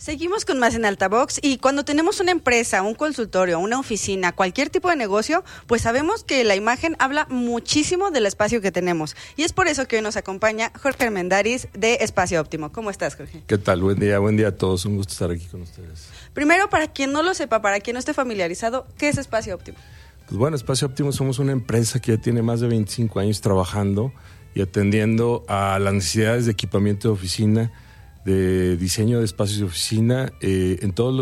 Seguimos con más en Altavox y cuando tenemos una empresa, un consultorio, una oficina, cualquier tipo de negocio, pues sabemos que la imagen habla muchísimo del espacio que tenemos. Y es por eso que hoy nos acompaña Jorge Armendáriz de Espacio Óptimo. ¿Cómo estás, Jorge? ¿Qué tal? Buen día a todos. Un gusto estar aquí con ustedes. Primero, para quien no lo sepa, para quien no esté familiarizado, ¿qué es Espacio Óptimo? Pues bueno, Espacio Óptimo somos una empresa que ya tiene más de 25 años trabajando y atendiendo a las necesidades de equipamiento de oficina, de diseño de espacios de oficina en todos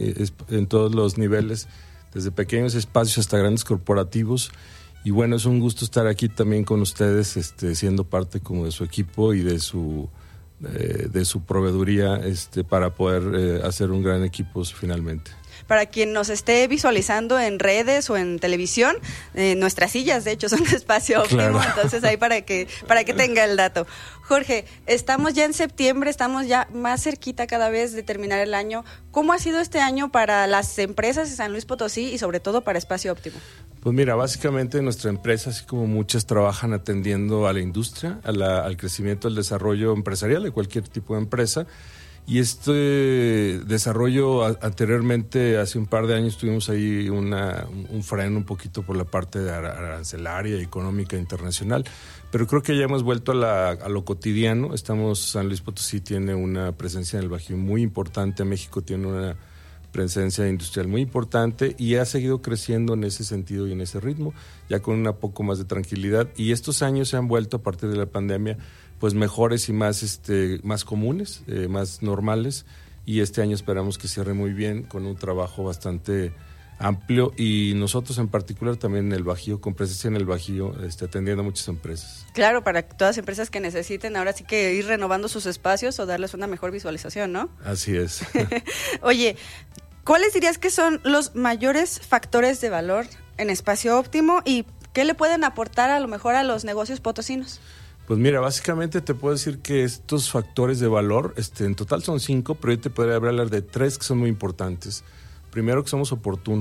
los niveles, desde pequeños espacios hasta grandes corporativos. Y bueno, es un gusto estar aquí también con ustedes, siendo parte como de su equipo y de su proveeduría para poder hacer un gran equipo finalmente. Para quien nos esté visualizando en redes o en televisión, nuestras sillas de hecho son de Espacio Óptimo, claro. Entonces ahí para que tenga el dato. Jorge, estamos ya en septiembre, estamos ya más cerquita cada vez de terminar el año. ¿Cómo ha sido este año para las empresas de San Luis Potosí y sobre todo para Espacio Óptimo? Pues mira, básicamente nuestra empresa, así como muchas, trabajan atendiendo a la industria, al crecimiento, al desarrollo empresarial de cualquier tipo de empresa. Y este desarrollo anteriormente, hace un par de años, tuvimos ahí un freno un poquito por la parte de arancelaria y económica internacional, pero creo que ya hemos vuelto a lo cotidiano. San Luis Potosí tiene una presencia en el Bajío muy importante, México tiene una presencia industrial muy importante y ha seguido creciendo en ese sentido y en ese ritmo, ya con un poco más de tranquilidad. Y estos años se han vuelto, a partir de la pandemia, pues mejores y más comunes, más normales, y este año esperamos que cierre muy bien con un trabajo bastante amplio y nosotros en particular también en el Bajío, con presencia en el Bajío, atendiendo a muchas empresas. Claro, para todas las empresas que necesiten ahora sí que ir renovando sus espacios o darles una mejor visualización, ¿no? Así es. Oye, ¿cuáles dirías que son los mayores factores de valor en Espacio Óptimo y qué le pueden aportar a lo mejor a los negocios potosinos? Pues mira, básicamente te puedo decir que estos factores de valor, en total son 5, pero yo te podría hablar de 3 que son muy importantes. Primero, que somos oportunos.